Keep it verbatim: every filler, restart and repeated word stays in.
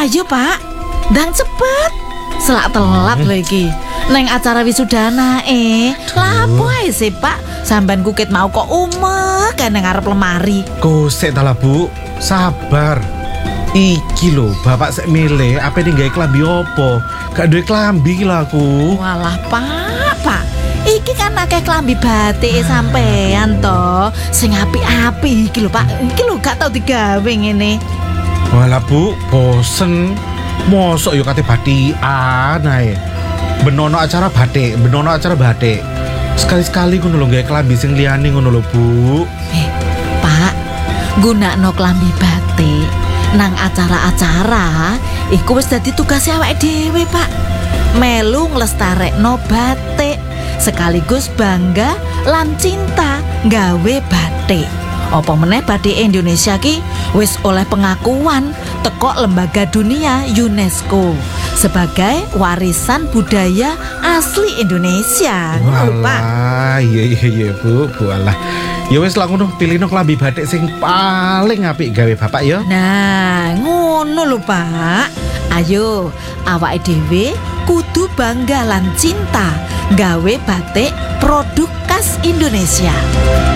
Ayo Pak, ndang cepet. Selak telat lho iki. Neng acara wisudana eh. Lapo ae sih Pak? Sampean kukit mau kok umek kan ngarep lemari. Kosek ta lah Bu, sabar. Iki lho, bapak sek milih apa ning gawe klambi opo? Gak duwe klambi lah aku. Walah Pak, Pak. Iki kan akeh klambi batik sampean to. Sing apik-apik iki lho Pak. Iki lho gak tau digawe ngene. Walah Bu, bosen. Mosok yo kate batikan ae. Benono acara batik, benono acara batik. Sekali-sekali ngono lho gawe klambi sing liyane ngono lho Bu. Eh, Pak, gunakno klambi batik nang acara-acara iku wis dadi tugas awake dhewe, Pak. Melu nglestarekno batik sekaligus bangga lan cinta gawe batik. Apa meneh batik Indonesia ki wis oleh pengakuan teko lembaga dunia UNESCO sebagai warisan budaya asli Indonesia. Walah, iya iya iya Bu, Bu alah. Ya wis lah ngono, pilihno klambi batik sing paling apik gawe bapak ya. Nah, ngono lho Pak. Ayo, awake dhewe kudu bangga lan cinta gawe batik produk khas Indonesia.